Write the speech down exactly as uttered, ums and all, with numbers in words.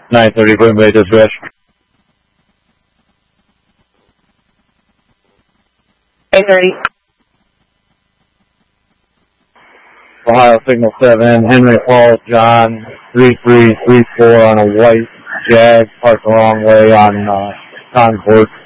nine thirty, Green Bay dispatch. eight thirty. Ohio Signal seven, Henry Paul John, three three three four on a white Jag, parked the wrong way on uh, Concord.